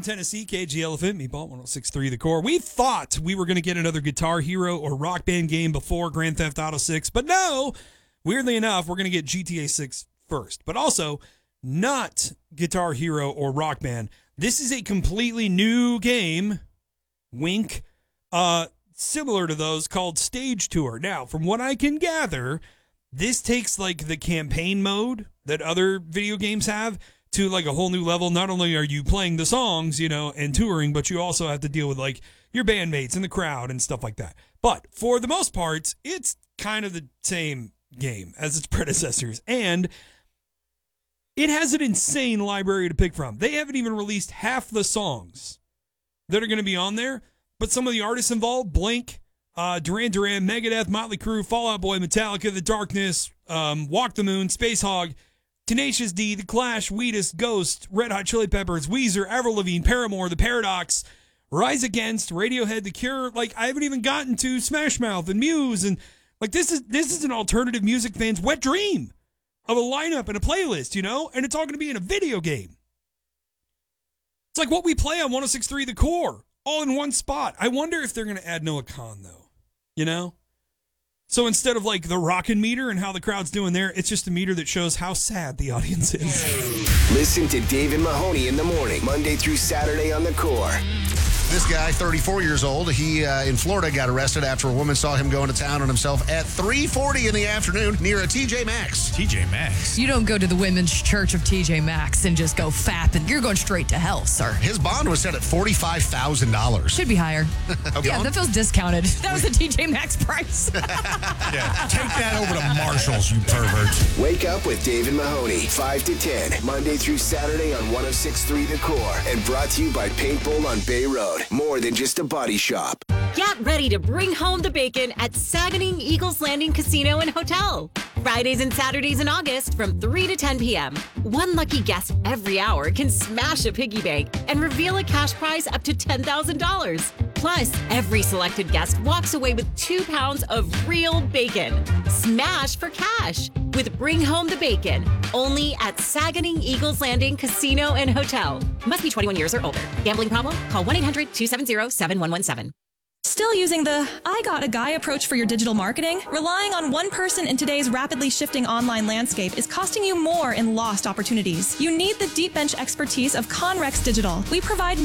Tennessee, KG Elephant, Meatball 106.3 The Core. We thought we were going to get another Guitar Hero or Rock Band game before Grand Theft Auto 6, but no, weirdly enough, we're going to get GTA 6 first. But also, not Guitar Hero or Rock Band. This is a completely new game, wink, similar to those called Stage Tour. Now, from what I can gather, this takes like the campaign mode that other video games have to like a whole new level. Not only are you playing the songs, and touring, but you also have to deal with like your bandmates and the crowd and stuff like that. But for the most part, it's kind of the same game as its predecessors. And it has an insane library to pick from. They haven't even released half the songs that are going to be on there. But some of the artists involved, Blink, Duran Duran, Megadeth, Motley Crue, Fall Out Boy, Metallica, The Darkness, Walk the Moon, Space Hog, Tenacious D, The Clash, Wheatus, Ghost, Red Hot Chili Peppers, Weezer, Avril Lavigne, Paramore, The Paradox, Rise Against, Radiohead, The Cure. Like, I haven't even gotten to Smash Mouth and Muse. And like, this is an alternative music fan's wet dream of a lineup and a playlist, and it's all going to be in a video game. It's like what we play on 106.3 The Core, all in one spot. I wonder if they're going to add Noah Khan, though, So instead of like the rockin' meter and how the crowd's doing there, it's just a meter that shows how sad the audience is. Listen to David Mahoney in the morning, Monday through Saturday on The Core. This guy, 34 years old, he in Florida got arrested after a woman saw him going to town on himself at 3:40 in the afternoon near a TJ Maxx. TJ Maxx? You don't go to the Women's Church of TJ Maxx and just go fapping. You're going straight to hell, sir. His bond was set at $45,000. Should be higher. Okay. Yeah, that feels discounted. That was the TJ Maxx price. Yeah, take that over to Marshall's, you pervert. Wake up with David Mahoney, 5 to 10, Monday through Saturday on 106.3 The Core. And brought to you by Paintball on Bay Road. More than just a body shop. Get ready to bring home the bacon at Saganing Eagles Landing Casino and Hotel. Fridays and Saturdays in August from 3 to 10 p.m. One lucky guest every hour can smash a piggy bank and reveal a cash prize up to $10,000. Plus, every selected guest walks away with 2 pounds of real bacon. Smash for cash with Bring Home the Bacon, only at Saganing Eagles Landing Casino and Hotel. Must be 21 years or older. Gambling problem? Call 1-800-270-7117. Still using the I got a guy approach for your digital marketing? Relying on one person in today's rapidly shifting online landscape is costing you more in lost opportunities. You need the deep bench expertise of Conrex Digital. We provide